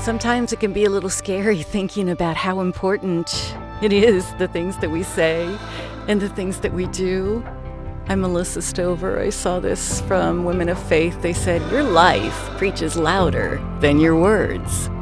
Sometimes it can be a little scary thinking about how important it is, the things that we say and the things that we do. I'm Melissa Stover. I saw this from Women of Faith. They said, your life preaches louder than your words.